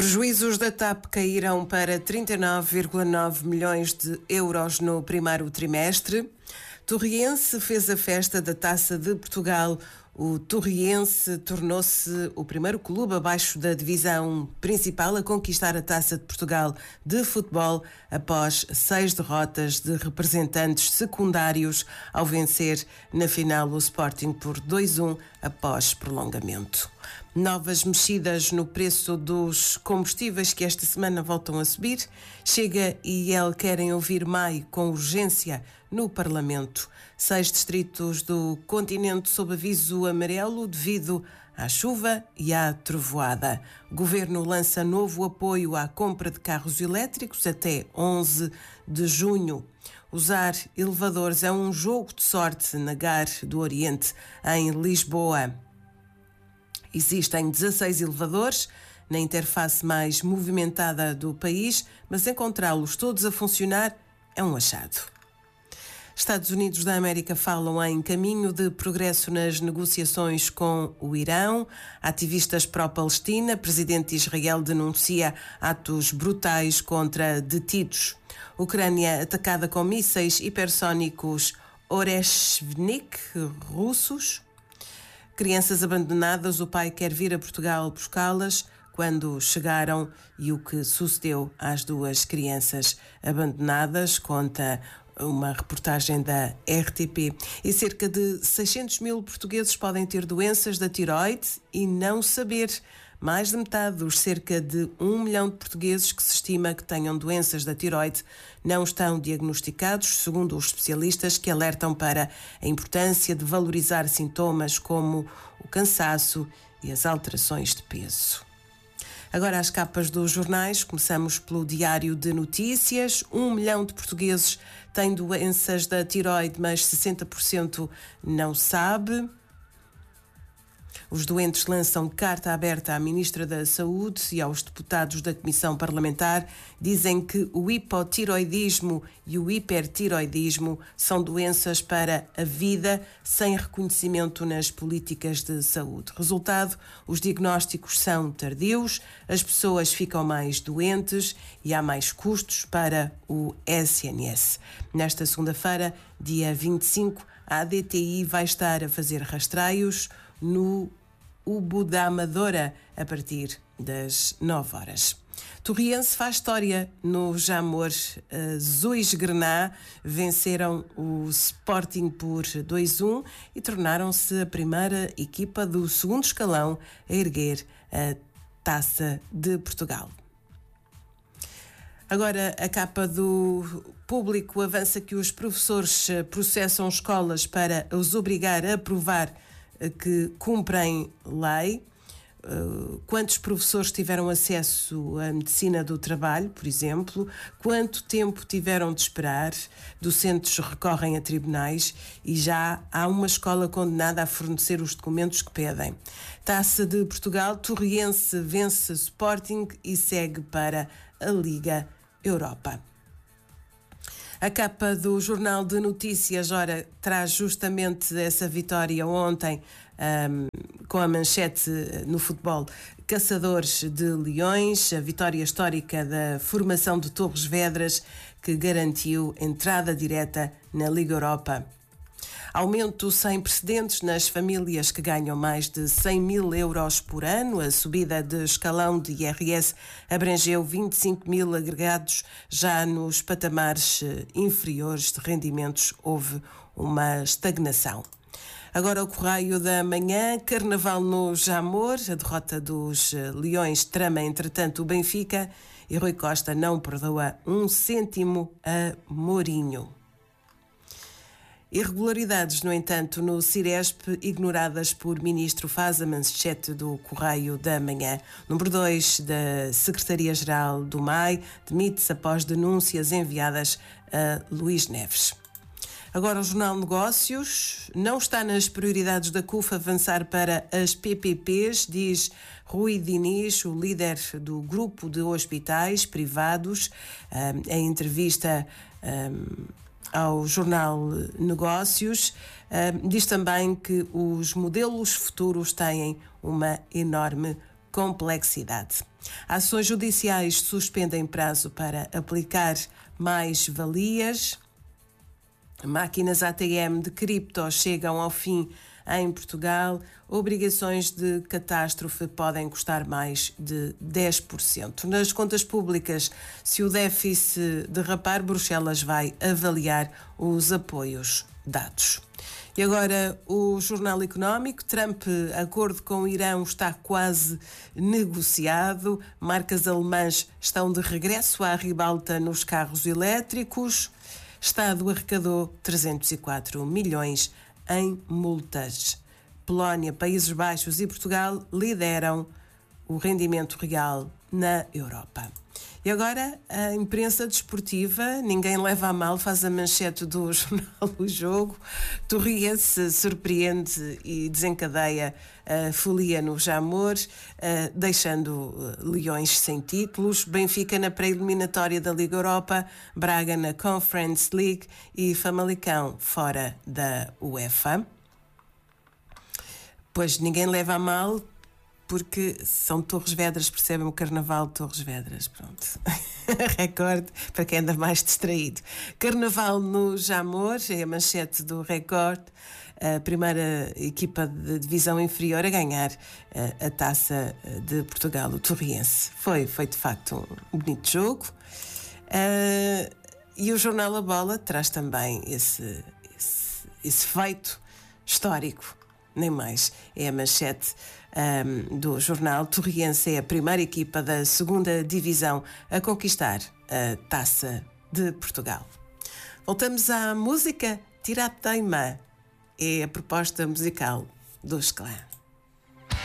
Prejuízos da TAP caíram para 39,9 milhões de euros no primeiro trimestre. Torriense fez a festa da Taça de Portugal. O Torriense tornou-se o primeiro clube abaixo da divisão principal a conquistar a Taça de Portugal de futebol após 6 derrotas de representantes secundários ao vencer na final o Sporting por 2-1 após prolongamento. Novas mexidas no preço dos combustíveis que esta semana voltam a subir. Chega e IEL querem ouvir MAI com urgência no Parlamento. 6 distritos do continente sob aviso amarelo devido à chuva e à trovoada. O Governo lança novo apoio à compra de carros elétricos até 11 de junho. Usar elevadores é um jogo de sorte na GAR do Oriente, em Lisboa. Existem 16 elevadores na interface mais movimentada do país, mas encontrá-los todos a funcionar é um achado. Estados Unidos da América falam em caminho de progresso nas negociações com o Irão. Ativistas pró-Palestina, presidente de Israel denuncia atos brutais contra detidos. Ucrânia atacada com mísseis hipersónicos Oreshnik russos. Crianças abandonadas, o pai quer vir a Portugal buscá-las quando chegaram e o que sucedeu às 2 crianças abandonadas, conta uma reportagem da RTP. E cerca de 600 mil portugueses podem ter doenças da tiroide e não saber. Mais de metade dos cerca de 1 milhão de portugueses que se estima que tenham doenças da tiroide não estão diagnosticados, segundo os especialistas que alertam para a importância de valorizar sintomas como o cansaço e as alterações de peso. Agora as capas dos jornais, começamos pelo Diário de Notícias. 1 milhão de portugueses têm doenças da tiroide, mas 60% não sabe. Os doentes lançam carta aberta à Ministra da Saúde e aos deputados da Comissão Parlamentar. Dizem que o hipotiroidismo e o hipertiroidismo são doenças para a vida sem reconhecimento nas políticas de saúde. Resultado, os diagnósticos são tardios, as pessoas ficam mais doentes e há mais custos para o SNS. Nesta segunda-feira, dia 25, a ADTI vai estar a fazer rastreios no Ubo da Amadora a partir das 9 horas. Torriense faz história no Jamor. Azuis Grená venceram o Sporting por 2-1 e tornaram-se a primeira equipa do segundo escalão a erguer a Taça de Portugal. Agora, a capa do Público avança que os professores processam escolas para os obrigar a provar que cumprem lei. Quantos professores tiveram acesso à medicina do trabalho, por exemplo? Quanto tempo tiveram de esperar? Docentes recorrem a tribunais e já há uma escola condenada a fornecer os documentos que pedem. Taça de Portugal, Torriense vence Sporting e segue para a Liga Europa. A capa do Jornal de Notícias, ora, traz justamente essa vitória ontem com a manchete no futebol. Caçadores de Leões, a vitória histórica da formação de Torres Vedras que garantiu entrada direta na Liga Europa. Aumento sem precedentes nas famílias que ganham mais de 100 mil euros por ano. A subida de escalão de IRS abrangeu 25 mil agregados. Já nos patamares inferiores de rendimentos houve uma estagnação. Agora o Correio da Manhã, Carnaval no Jamor, a derrota dos Leões trama entretanto o Benfica e Rui Costa não perdoa 1 cêntimo a Mourinho. Irregularidades, no entanto, no Ciresp, ignoradas por ministro, faz a manchete do Correio da Manhã. Número 2 da Secretaria-Geral do MAI demite-se após denúncias enviadas a Luís Neves. Agora o Jornal Negócios. Não está nas prioridades da CUF avançar para as PPPs, diz Rui Diniz, o líder do grupo de hospitais privados, em entrevista ao Jornal Negócios. Diz também que os modelos futuros têm uma enorme complexidade. Ações judiciais suspendem prazo para aplicar mais-valias. Máquinas ATM de cripto chegam ao fim em Portugal. Obrigações de catástrofe podem custar mais de 10%. Nas contas públicas, se o déficit derrapar, Bruxelas vai avaliar os apoios dados. E agora o Jornal Económico. Trump, acordo com o Irão está quase negociado. Marcas alemãs estão de regresso à ribalta nos carros elétricos. Estado arrecadou 304 milhões em multas. Polónia, Países Baixos e Portugal lideram o rendimento real na Europa. E agora a imprensa desportiva, ninguém leva a mal, faz a manchete do jornal O Jogo. Torriense surpreende e desencadeia a folia no Jamor, deixando Leões sem títulos. Benfica na pré-eliminatória da Liga Europa, Braga na Conference League e Famalicão fora da UEFA. Pois ninguém leva a mal, porque são Torres Vedras, percebem o Carnaval de Torres Vedras, pronto. Record para quem anda mais distraído. Carnaval no Jamor, é a manchete do Record, a primeira equipa de divisão inferior a ganhar a Taça de Portugal, o Torriense. Foi de facto um bonito jogo. E o jornal A Bola traz também esse feito histórico, nem mais. É a manchete do jornal. Torriense é a primeira equipa da segunda divisão a conquistar a Taça de Portugal. Voltamos à música. Tira a teima é a proposta musical dos Clã.